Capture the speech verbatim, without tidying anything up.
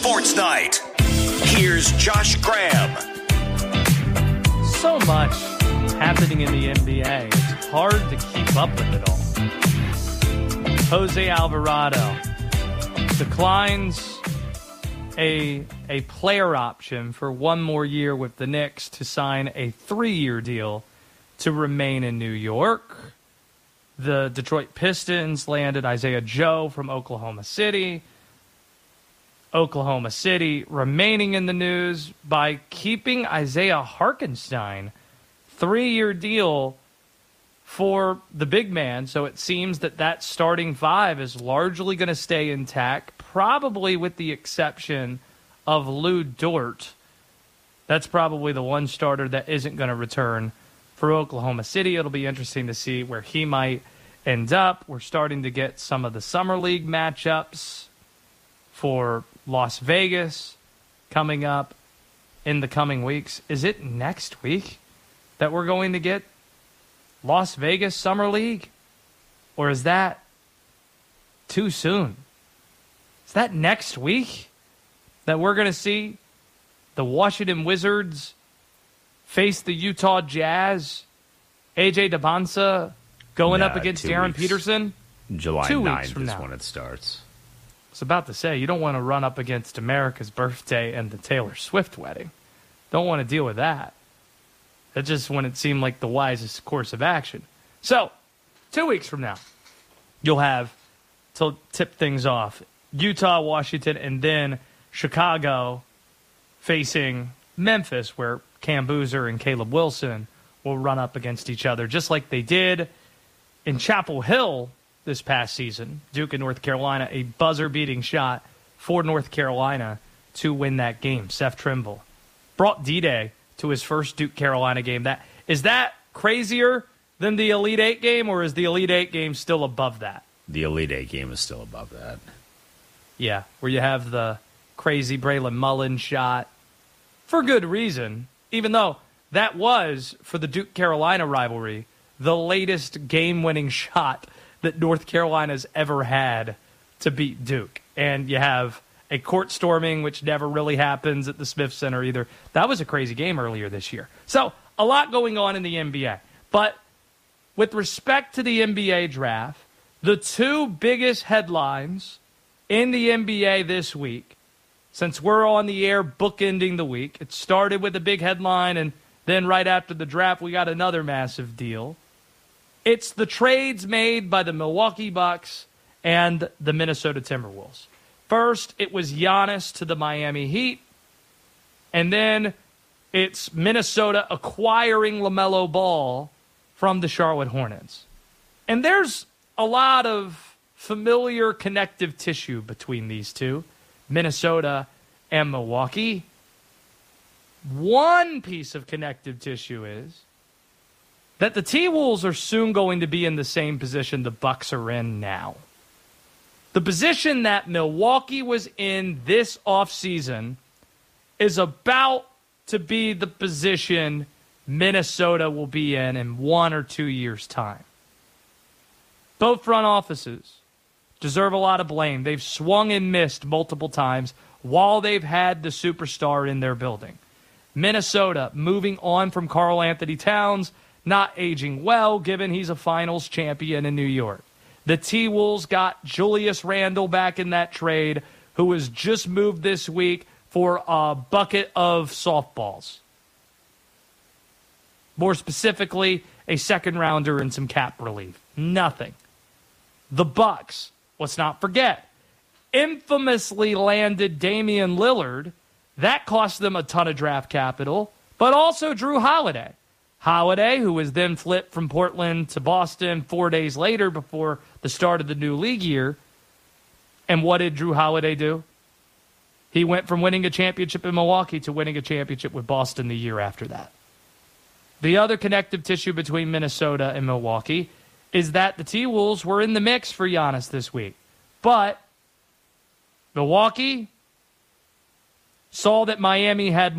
Sports Night. Here's Josh Graham. So much happening in the N B A. It's hard to keep up with it all. Jose Alvarado declines a, a player option for one more year with the Knicks to sign a three-year deal to remain in New York. The Detroit Pistons landed Isaiah Joe from Oklahoma City. Oklahoma City remaining in the news by keeping Isaiah Hartenstein. Three-year deal for the big man, so it seems that that starting five is largely going to stay intact, probably with the exception of Lou Dort. That's probably the one starter that isn't going to return for Oklahoma City. It'll be interesting to see where he might end up. We're starting to get some of the Summer League matchups for Las Vegas coming up in the coming weeks. Is it next week that we're going to get Las Vegas Summer League? Or is that too soon? Is that next week that we're going to see the Washington Wizards face the Utah Jazz? A J Debonsa going yeah, up against two Darren weeks. Peterson? July two ninth weeks from is now. when it starts. I was about to say, you don't want to run up against America's birthday and the Taylor Swift wedding. Don't want to deal with that. That just wouldn't seem like the wisest course of action. So, two weeks from now, you'll have, to tip things off, Utah, Washington, and then Chicago facing Memphis, where Cam Boozer and Caleb Wilson will run up against each other, just like they did in Chapel Hill this past season. Duke and North Carolina, a buzzer-beating shot for North Carolina to win that game. Seth Trimble brought D-Day to his first Duke Carolina game. That is that crazier than the Elite Eight game, or is the Elite Eight game still above that? The Elite Eight game is still above that. Yeah, where you have the crazy Braylon Mullen shot for good reason, even though that was, for the Duke-Carolina rivalry, the latest game-winning shot that North Carolina's ever had to beat Duke. And you have a court storming, which never really happens at the Smith Center either. That was a crazy game earlier this year. So, a lot going on in the N B A. But with respect to the N B A draft, the two biggest headlines in the N B A this week, since we're on the air bookending the week, it started with a big headline, and then right after the draft, we got another massive deal. It's the trades made by the Milwaukee Bucks and the Minnesota Timberwolves. First, it was Giannis to the Miami Heat, and then it's Minnesota acquiring LaMelo Ball from the Charlotte Hornets. And there's a lot of familiar connective tissue between these two, Minnesota and Milwaukee. One piece of connective tissue is that the T-Wolves are soon going to be in the same position the Bucks are in now. The position that Milwaukee was in this offseason is about to be the position Minnesota will be in in one or two years' time. Both front offices deserve a lot of blame. They've swung and missed multiple times while they've had the superstar in their building. Minnesota moving on from Karl Anthony Towns, not aging well, given he's a finals champion in New York. The T-Wolves got Julius Randle back in that trade, who was just moved this week for a bucket of softballs. More specifically, a second rounder and some cap relief. Nothing. The Bucks, let's not forget, infamously landed Damian Lillard. That cost them a ton of draft capital, but also Drew Holiday. Holiday, who was then flipped from Portland to Boston four days later before the start of the new league year. And what did Drew Holiday do? He went from winning a championship in Milwaukee to winning a championship with Boston the year after that. The other connective tissue between Minnesota and Milwaukee is that the T-Wolves were in the mix for Giannis this week. But Milwaukee saw that Miami had